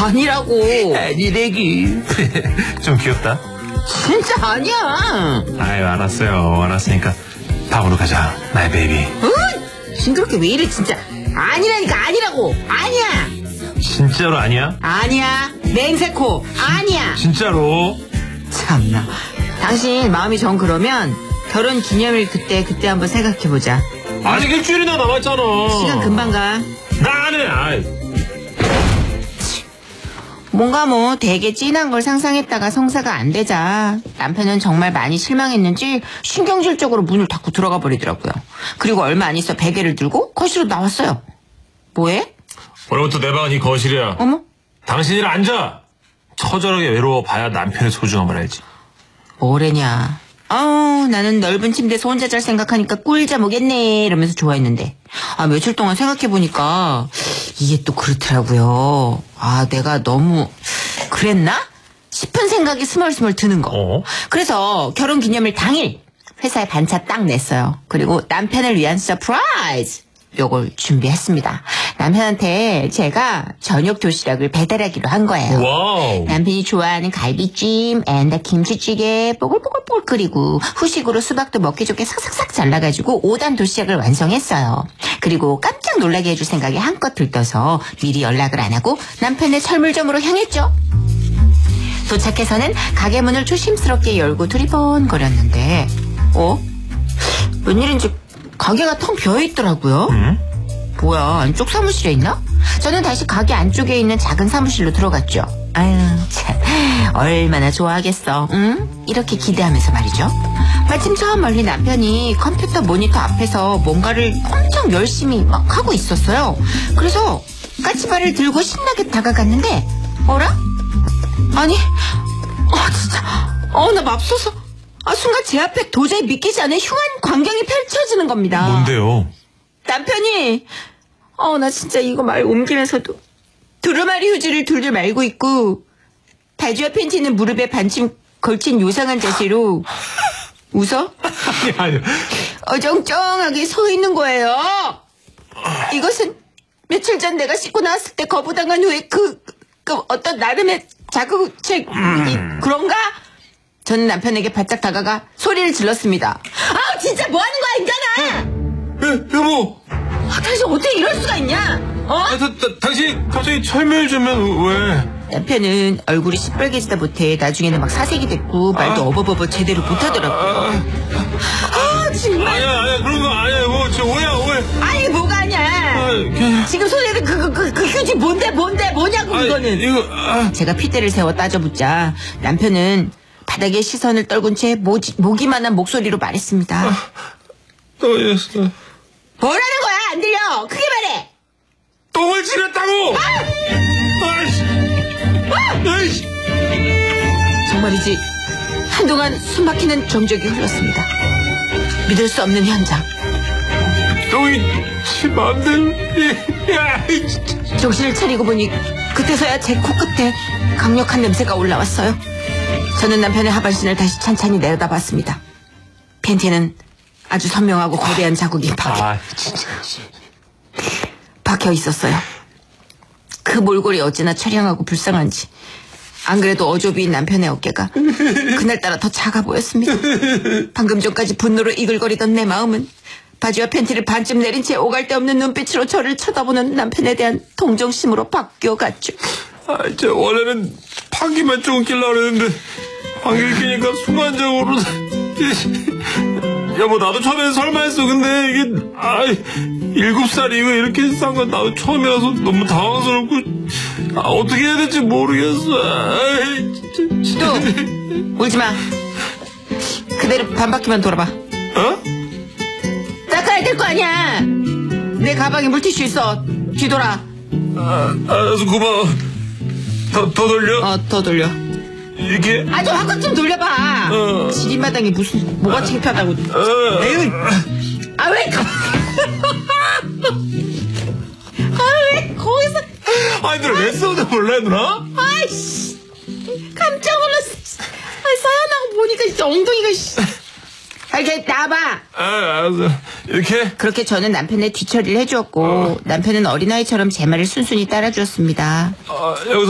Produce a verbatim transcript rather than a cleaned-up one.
아니라고. 아니래기. 좀 귀엽다. 진짜 아니야. 아유, 알았어요. 알았으니까 밥으로 가자, 나의 베이비. 어? 징그럽게 왜 이래 진짜. 아니라니까. 아니라고. 아니야. 진짜로 아니야? 아니야. 맹세코. 아니야. 진짜로. 참나. 당신 마음이 정 그러면 결혼 기념일 그때 그때 한번 생각해보자. 아직 일주일이나 남았잖아. 시간 금방 가. 나 안 해. 아이. 뭔가 뭐 되게 진한 걸 상상했다가 성사가 안 되자 남편은 정말 많이 실망했는지 신경질적으로 문을 닫고 들어가 버리더라고요. 그리고 얼마 안 있어 베개를 들고 거실로 나왔어요. 뭐해? 오늘부터 내 방은 이 거실이야. 어머? 당신이 앉아. 처절하게 외로워 봐야 남편의 소중함을 알지. 뭐래냐. 아우 나는 넓은 침대에서 혼자 잘 생각하니까 꿀잠 오겠네 이러면서 좋아했는데 아 며칠 동안 생각해보니까 이게 또 그렇더라고요. 아 내가 너무 그랬나? 싶은 생각이 스멀스멀 드는 거. 어? 그래서 결혼기념일 당일 회사에 반차 딱 냈어요. 그리고 남편을 위한 서프라이즈 요걸 준비했습니다. 남편한테 제가 저녁 도시락을 배달하기로 한 거예요. 와우. 남편이 좋아하는 갈비찜, 앤다 김치찌개 뽀글뽀글뽀글 끓이고 후식으로 수박도 먹기 좋게 삭삭삭 잘라가지고 오 단 도시락을 완성했어요. 그리고 깜짝 놀라게 해줄 생각에 한껏 들떠서 미리 연락을 안 하고 남편의 철물점으로 향했죠. 도착해서는 가게 문을 조심스럽게 열고 두리번거렸는데 어? 웬일인지 가게가 텅 비어있더라고요. 응? 뭐야 안쪽 사무실에 있나? 저는 다시 가게 안쪽에 있는 작은 사무실로 들어갔죠. 아유 참 얼마나 좋아하겠어. 응? 이렇게 기대하면서 말이죠. 마침 저 멀리 남편이 컴퓨터 모니터 앞에서 뭔가를 엄청 열심히 막 하고 있었어요. 그래서 까치발을 들고 신나게 다가갔는데 어라? 아니 어 진짜 어 나 맙소사. 아, 순간 제 앞에 도저히 믿기지 않은 흉한 광경이 펼쳐지는 겁니다. 뭔데요? 남편이 어, 나 진짜 이거 말 옮기면서도 두루마리 휴지를 둘둘 말고 있고 바지와 팬티는 무릎에 반쯤 걸친 요상한 자세로 웃어? 아니, 아니. 어정쩡하게 서 있는 거예요. 이것은 며칠 전 내가 씻고 나왔을 때 거부당한 후에 그, 그 어떤 나름의 자극책 음. 그런가? 저는 남편에게 바짝 다가가 소리를 질렀습니다. 아 진짜 뭐하는 거야 인간아. 에, 여보. 아, 당신 어떻게 이럴 수가 있냐. 어? 아, 다, 다, 당신 갑자기 철물 주면 왜? 남편은 얼굴이 시뻘개지다 못해 나중에는 막 사색이 됐고 말도 아. 어버버버 제대로 못하더라고요. 아, 아 정말. 아니야 아니야 그런 거 아니야. 뭐 저 오해야 오해. 아니 뭐가 아니야. 아, 그냥... 지금 손에는 그, 그, 그, 그 휴지 뭔데 뭔데 뭐냐고. 아, 이거는 이거 아. 제가 핏대를 세워 따져붙자 남편은 바닥에 시선을 떨군 채 모지, 모기만한 목소리로 말했습니다. 아, 떨렸어. 뭐라는 거야? 안 들려. 크게 말해. 똥을 지렸다고. 아! 아이씨. 아! 아이씨. 정말이지 한동안 숨막히는 정적이 흘렀습니다. 믿을 수 없는 현장. 똥이 지 맘대로. 야, 진짜. 정신을 차리고 보니 그때서야 제 코끝에 강력한 냄새가 올라왔어요. 저는 남편의 하반신을 다시 찬찬히 내려다봤습니다. 팬티는 아주 선명하고 거대한 자국이 박혀, 아, 진짜. 박혀 있었어요. 그 몰골이 어찌나 처량하고 불쌍한지. 안 그래도 어조비인 남편의 어깨가 그날따라 더 작아 보였습니다. 방금 전까지 분노로 이글거리던 내 마음은 바지와 팬티를 반쯤 내린 채 오갈 데 없는 눈빛으로 저를 쳐다보는 남편에 대한 동정심으로 바뀌어갔죠. 아, 저 원래는 방귀만 조금 낄려고 그랬는데 방귀를 끼니까 순간적으로 여보 나도 처음엔 설마 했어. 근데 이게 아 일곱 살이고 이렇게 싼 건 나도 처음이라서 너무 당황스럽고 아, 어떻게 해야 될지 모르겠어. 아이, 진짜, 진짜. 또 울지마. 그대로 반바퀴만 돌아봐. 어? 닦아야 될 거 아니야. 내 가방에 물티슈 있어. 뒤돌아. 아, 알았어 고마워. 더, 더 돌려? 어, 더 돌려. 이렇게? 아, 좀 확확 좀 돌려봐. 어. 지린마당에 무슨 뭐가 창피하다고. 어. 에휴. 아, 왜 가... 아, 왜 거기서. 아이들 왜 써도 몰라 누나? 아이씨. 깜짝 놀랐어. 아, 사연하고 보니까 진짜 엉덩이가. 씨. 아, 이렇게 나와봐. 아, 알았어. 이렇게? 그렇게 저는 남편의 뒤처리를 해주었고 어. 남편은 어린아이처럼 제 말을 순순히 따라주었습니다. 아, 여기서